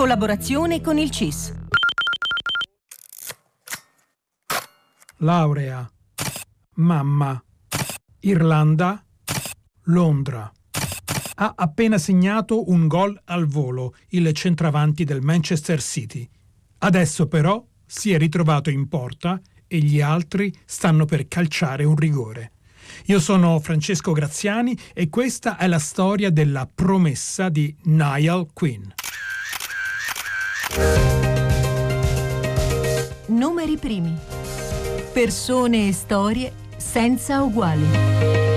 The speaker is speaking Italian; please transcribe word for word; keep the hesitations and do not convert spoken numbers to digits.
collaborazione con il C I S. Laurea, mamma, Irlanda, Londra. Ha appena segnato un gol al volo, il centravanti del Manchester City. Adesso però si è ritrovato in porta e gli altri stanno per calciare un rigore. Io sono Francesco Graziani e questa è la storia della promessa di Niall Quinn. Numeri primi. Persone e storie senza uguali.